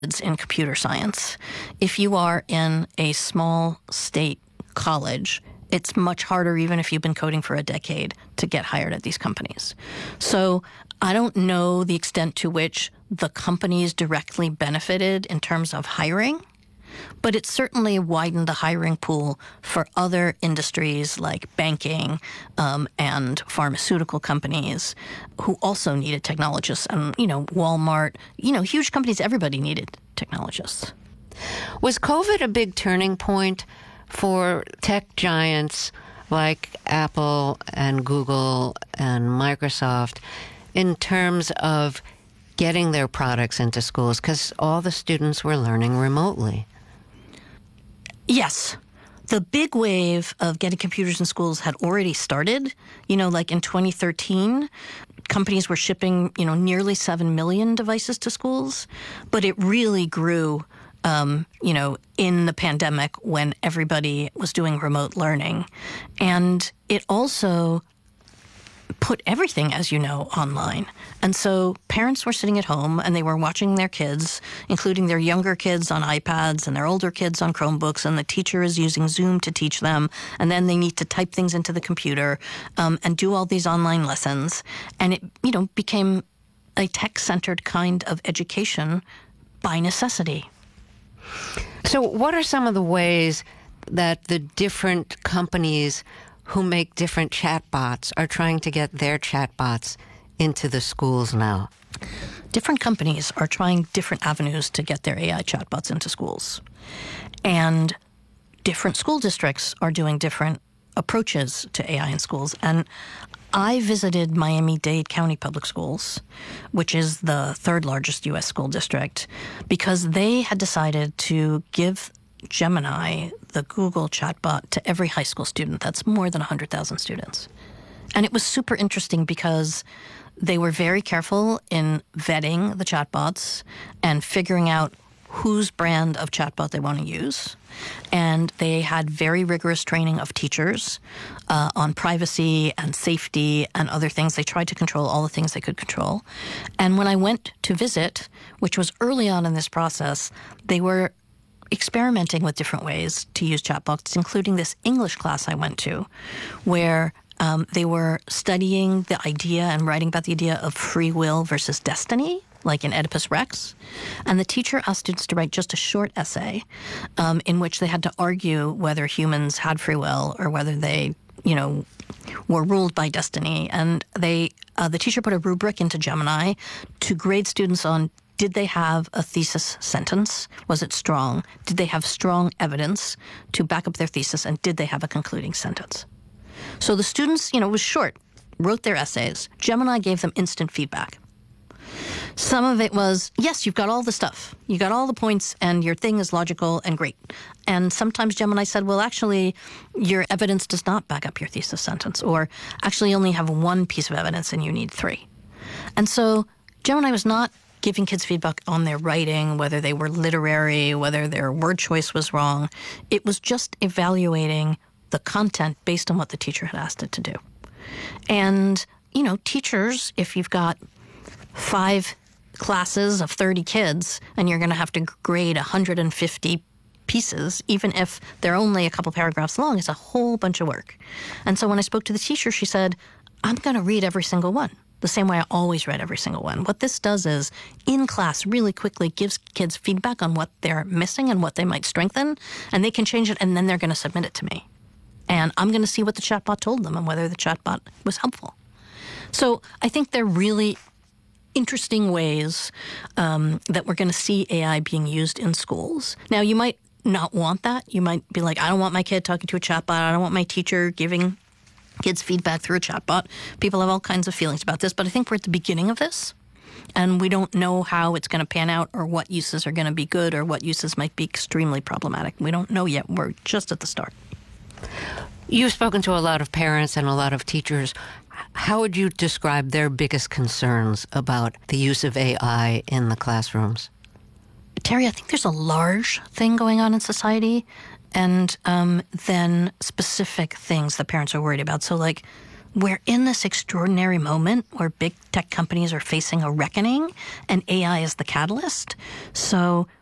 in computer science. If you are in a small state college, it's much harder, even if you've been coding for a decade, to get hired at these companies. So I don't know the extent to which the companies directly benefited in terms of hiring, but it certainly widened the hiring pool for other industries like banking and pharmaceutical companies who also needed technologists. And, Walmart, huge companies, everybody needed technologists. Was COVID a big turning point for tech giants like Apple and Google and Microsoft in terms of getting their products into schools? Because all the students were learning remotely. Yes. The big wave of getting computers in schools had already started. Like in 2013, companies were shipping, nearly 7 million devices to schools. But it really grew, in the pandemic when everybody was doing remote learning. And it also put everything, as you know, online. And so parents were sitting at home and they were watching their kids, including their younger kids on iPads and their older kids on Chromebooks, and the teacher is using Zoom to teach them. And then they need to type things into the computer and do all these online lessons. And it, became a tech-centered kind of education by necessity. So what are some of the ways that the different companies who make different chatbots are trying to get their chatbots into the schools now? Different companies are trying different avenues to get their AI chatbots into schools. And different school districts are doing different approaches to AI in schools. And I visited Miami-Dade County Public Schools, which is the third largest U.S. school district, because they had decided to give Gemini, the Google chatbot, to every high school student. That's more than 100,000 students. And it was super interesting because they were very careful in vetting the chatbots and figuring out whose brand of chatbot they want to use. And they had very rigorous training of teachers on privacy and safety and other things. They tried to control all the things they could control. And when I went to visit, which was early on in this process, they were experimenting with different ways to use chatbots, including this English class I went to, where they were studying the idea and writing about the idea of free will versus destiny, like in Oedipus Rex. And the teacher asked students to write just a short essay in which they had to argue whether humans had free will or whether they, were ruled by destiny. And the teacher put a rubric into Gemini to grade students on: did they have a thesis sentence? Was it strong? Did they have strong evidence to back up their thesis? And did they have a concluding sentence? So the students, it was short, wrote their essays. Gemini gave them instant feedback. Some of it was, yes, you've got all the stuff. You got all the points and your thing is logical and great. And sometimes Gemini said, well, actually, your evidence does not back up your thesis sentence. Or actually, you only have one piece of evidence and you need 3. And so Gemini was not giving kids feedback on their writing, whether they were literary, whether their word choice was wrong. It was just evaluating the content based on what the teacher had asked it to do. And, teachers, if you've got 5 classes of 30 kids and you're going to have to grade 150 pieces, even if they're only a couple paragraphs long, it's a whole bunch of work. And so when I spoke to the teacher, she said, I'm going to read every single one, the same way I always read every single one. What this does is, in class, really quickly gives kids feedback on what they're missing and what they might strengthen, and they can change it, and then they're going to submit it to me. And I'm going to see what the chatbot told them and whether the chatbot was helpful. So I think they're really interesting ways that we're going to see AI being used in schools. Now, you might not want that. You might be like, I don't want my kid talking to a chatbot. I don't want my teacher giving kids feedback through a chatbot. People have all kinds of feelings about this, but I think we're at the beginning of this. And we don't know how it's going to pan out or what uses are going to be good or what uses might be extremely problematic. We don't know yet. We're just at the start. You've spoken to a lot of parents and a lot of teachers. How would you describe their biggest concerns about the use of AI in the classrooms? Terry, I think there's a large thing going on in society and then specific things that parents are worried about. So like we're in this extraordinary moment where big tech companies are facing a reckoning, and AI is the catalyst. So